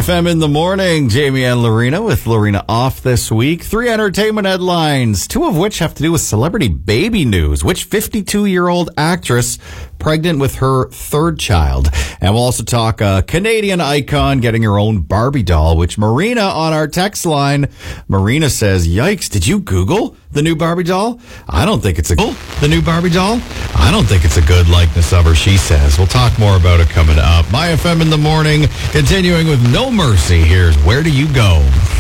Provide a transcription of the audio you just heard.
FM in the morning. Jamie and Lorena with Lorena off this week. 3 entertainment headlines, 2 of which have to do with celebrity baby news. Which 52-year-old actress pregnant with her 3rd child? And we'll also talk a Canadian icon getting her own Barbie doll, which Marina on our text line. Marina says, yikes, did you Google the new Barbie doll? I don't think it's the new Barbie doll? I don't think it's a good likeness of her, she says. We'll talk more about it coming up. My FM in the morning, continuing with No Mercy. Here's Where Do You Go?